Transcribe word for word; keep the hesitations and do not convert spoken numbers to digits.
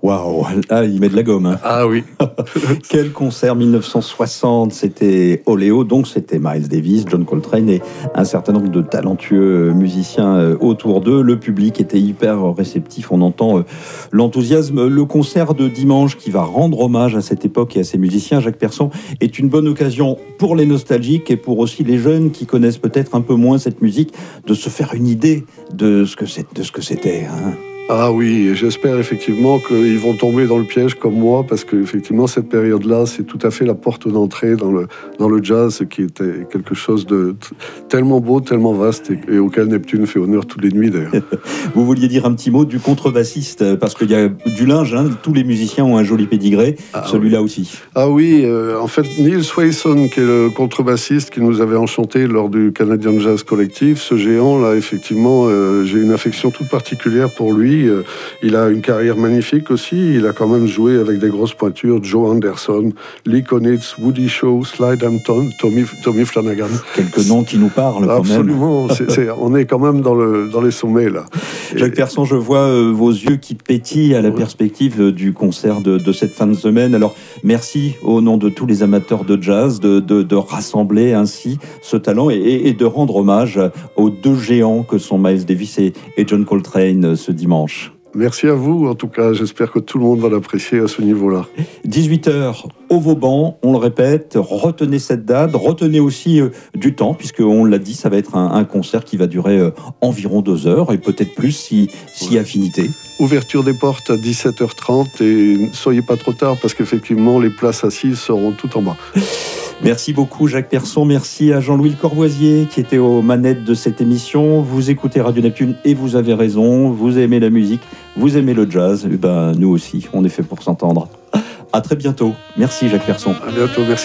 Waouh, ah, il met de la gomme. Hein. Ah oui. Quel concert dix-neuf cent soixante, c'était Oléo, donc c'était Miles Davis, John Coltrane et un certain nombre de talentueux musiciens autour d'eux. Le public était hyper réceptif, on entend l'enthousiasme. Le concert de dimanche qui va rendre hommage à cette époque et à ces musiciens, Jacques Persson, est une bonne occasion pour les nostalgiques et pour aussi les jeunes qui connaissent peut-être un peu moins cette musique de se faire une idée de ce que, c'est, de ce que c'était. Hein. Ah oui, j'espère effectivement qu'ils vont tomber dans le piège comme moi, parce que effectivement cette période-là, c'est tout à fait la porte d'entrée dans le, dans le jazz, qui était quelque chose de t- tellement beau, tellement vaste, et, et auquel Neptune fait honneur toutes les nuits d'ailleurs. Vous vouliez dire un petit mot du contrebassiste, parce qu'il y a du linge, hein, tous les musiciens ont un joli pédigré, ah, celui-là oui. aussi. Ah oui, euh, en fait, Neil Swayson, qui est le contrebassiste qui nous avait enchantés lors du Canadian Jazz Collective, ce géant-là, effectivement, euh, j'ai une affection toute particulière pour lui. Il a une carrière magnifique aussi. Il a quand même joué avec des grosses pointures. Joe Anderson, Lee Konitz, Woody Shaw, Slide Hampton, Tommy, Tommy Flanagan. Quelques noms qui nous parlent quand Absolument. même. C'est, c'est, on est quand même dans, le, dans les sommets là. Jacques Persson, je vois euh, vos yeux qui pétillent à la ouais. perspective euh, du concert de, de cette fin de semaine. Alors merci au nom de tous les amateurs de jazz de, de, de rassembler ainsi ce talent et, et de rendre hommage aux deux géants que sont Miles Davis et, et John Coltrane ce dimanche. Merci à vous, en tout cas. J'espère que tout le monde va l'apprécier à ce niveau-là. dix-huit heures au Vauban, on le répète, retenez cette date, retenez aussi euh, du temps, puisqu'on l'a dit, ça va être un, un concert qui va durer euh, environ deux heures, et peut-être plus si, si ouais. affinité. Ouverture des portes à dix-sept heures trente, et ne soyez pas trop tard, parce qu'effectivement, les places assises seront tout en bas. Merci beaucoup Jacques Persson, merci à Jean-Louis Le Corvoisier qui était aux manettes de cette émission. Vous écoutez Radio Neptune et vous avez raison, vous aimez la musique, vous aimez le jazz, et ben nous aussi, on est fait pour s'entendre. À très bientôt. Merci Jacques Persson. À bientôt, merci.